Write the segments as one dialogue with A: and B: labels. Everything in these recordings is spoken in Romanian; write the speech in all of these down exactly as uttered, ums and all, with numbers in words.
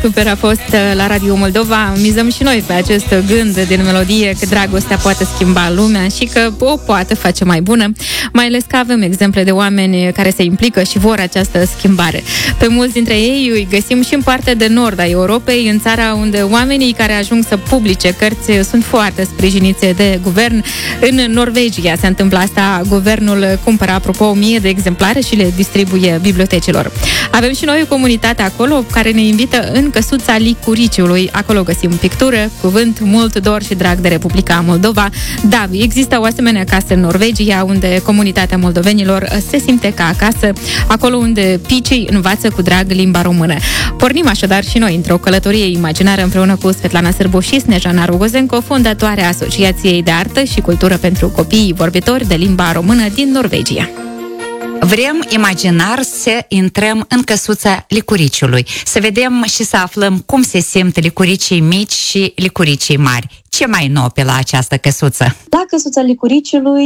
A: Super a fost la Radio Moldova. Mizăm și noi pe acest gând din melodie că dragostea poate schimba lumea și că o poate face mai bună, mai ales că avem exemple de oameni care se implică și vor această schimbare. Pe mulți dintre ei îi găsim și în partea de nord a Europei, în țara unde oamenii care ajung să publice cărți sunt foarte sprijiniți de guvern. În Norvegia se întâmplă asta. Guvernul cumpără apropo o mie de exemplare și le distribuie bibliotecilor. Avem și noi o comunitate acolo care ne invită în căsuța Licuriciului. Acolo găsim pictură, cuvânt, mult dor și drag de Republica Moldova. Da, există o asemenea casă în Norvegia, unde comunitatea moldovenilor se simte ca acasă, acolo unde picii învață cu drag limba română. Pornim așadar și noi într-o călătorie imaginară împreună cu Svetlana Sârbu și Snejana Rogozenco, fondatoarea Asociației de Artă și Cultură pentru Copiii Vorbitori de Limba Română din Norvegia.
B: Vrem imaginar să intrăm în căsuța licuriciului, să vedem și să aflăm cum se simt licuricii mici și licuricii mari. Ce mai nou pe la această căsuță?
C: La căsuța Licuriciului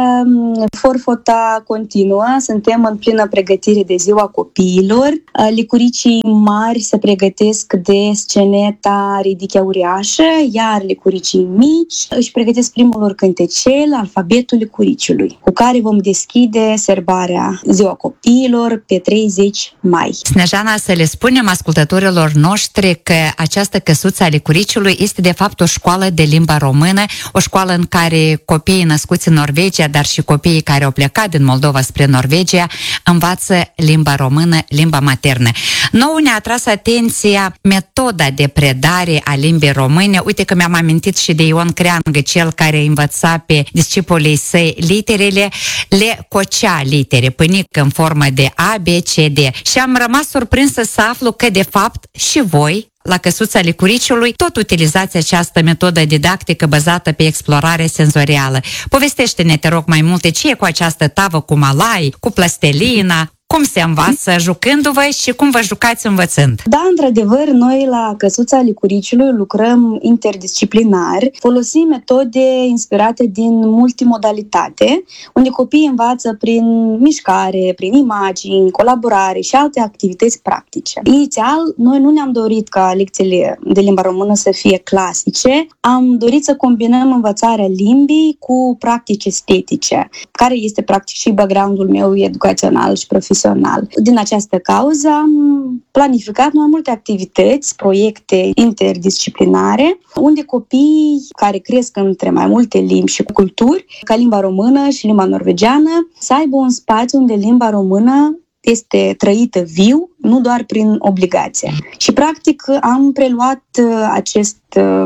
C: forfota continuă, suntem în plină pregătire de ziua copiilor. Licuricii mari se pregătesc de sceneta Ridichea Uriașă, iar licuricii mici își pregătesc primul lor cântecel, alfabetul licuriciului, cu care vom deschide serbarea ziua copiilor pe treizeci mai.
B: Snejana, să le spunem ascultătorilor noștri că această căsuță a Licuriciului este de fapt o școală de limba română, o școală în care copiii născuți în Norvegia, dar și copiii care au plecat din Moldova spre Norvegia, învață limba română, limba maternă. Nouă ne-a atras atenția metoda de predare a limbii române. Uite că mi-am amintit și de Ion Creangă, cel care învăța pe discipolii săi literele, le cocea litere, pânic în formă de A, B, C, D. Și am rămas surprinsă să aflu că, de fapt, și voi, la căsuța Licuriciului, tot utilizați această metodă didactică bazată pe explorare senzorială. Povestește-ne, te rog, mai multe, ce e cu această tavă cu malai, cu plastelina, cum se învață jucându-vă și cum vă jucați învățând?
C: Da, într-adevăr, noi la căsuța Licuriciului lucrăm interdisciplinar, folosim metode inspirate din multimodalitate, unde copiii învață prin mișcare, prin imagini, colaborare și alte activități practice. Inițial, noi nu ne-am dorit ca lecțiile de limba română să fie clasice, am dorit să combinăm învățarea limbii cu practici estetice, care este practic și background-ul meu educațional și profesional. Din această cauză am planificat mai multe activități, proiecte interdisciplinare, unde copiii care cresc între mai multe limbi și culturi, ca limba română și limba norvegiană, să aibă un spațiu unde limba română este trăită viu, nu doar prin obligație. Și practic am preluat acest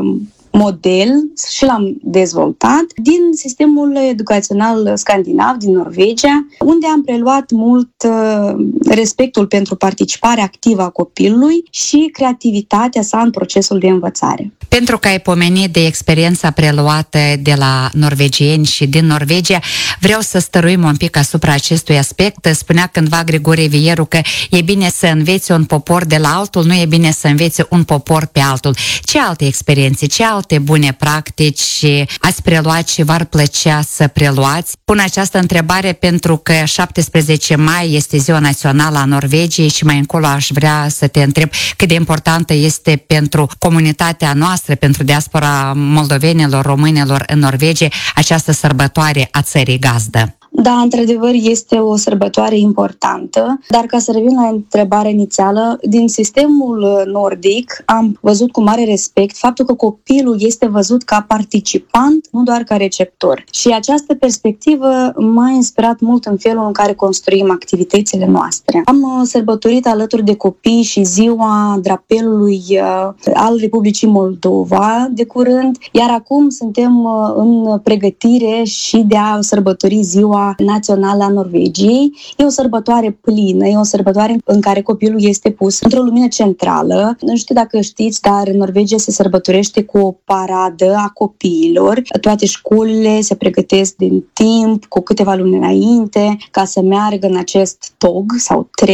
C: model și l-am dezvoltat din sistemul educațional scandinav din Norvegia, unde am preluat mult uh, respectul pentru participarea activă a copilului și creativitatea sa în procesul de învățare.
B: Pentru că ai pomenit de experiența preluată de la norvegieni și din Norvegia, vreau să stăruim un pic asupra acestui aspect. Spunea cândva Grigore Vieru că e bine să înveți un popor de la altul, nu e bine să înveți un popor pe altul. Ce alte experiențe, ce alte bune practici ați preluat și v-ar plăcea să preluați? Pun această întrebare pentru că șaptesprezece mai este Ziua Națională a Norvegiei și mai încolo aș vrea să te întreb cât de importantă este pentru comunitatea noastră, pentru diaspora moldovenilor, românilor în Norvegia, această sărbătoare a țării gazdă.
C: Da, într-adevăr, este o sărbătoare importantă, dar ca să revin la întrebarea inițială, din sistemul nordic am văzut cu mare respect faptul că copilul este văzut ca participant, nu doar ca receptor. Și această perspectivă m-a inspirat mult în felul în care construim activitățile noastre. Am sărbătorit alături de copii și ziua drapelului al Republicii Moldova de curând, iar acum suntem în pregătire și de a sărbători ziua națională a Norvegiei. E o sărbătoare plină, e o sărbătoare în care copilul este pus într-o lumină centrală. Nu știu dacă știți, dar în Norvegia se sărbătorește cu o paradă a copiilor. Toate școlile se pregătesc din timp, cu câteva luni înainte, ca să meargă în acest tog sau tren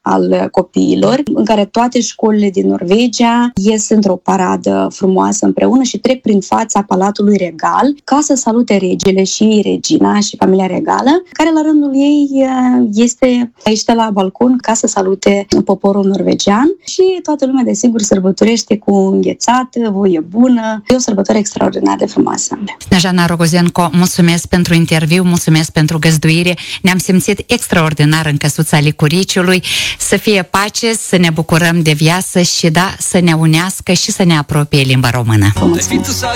C: al copiilor, în care toate școlile din Norvegia ies într-o paradă frumoasă împreună și trec prin fața Palatului Regal ca să salute regele și regina și familia regală, care la rândul ei este aici la balcon ca să salute poporul norvegian și toată lumea, desigur, sărbătorește cu înghețată, voie bună. E o sărbătoare extraordinar de frumoasă.
B: Snejana Rogozenko, mulțumesc pentru interviu, mulțumesc pentru găzduire. Ne-am simțit extraordinar în căsuța Licuriciului. Să fie pace, să ne bucurăm de viață și, da, să ne unească și să ne apropie limba română.
C: Mulțumesc.